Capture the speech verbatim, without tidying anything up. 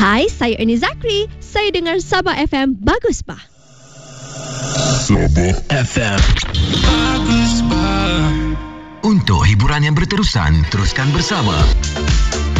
Hai, saya Ernie Zakri. Saya dengar Sabah F M. Bagus bah. Sabah F M. Bagus bah. Untuk hiburan yang berterusan, teruskan bersama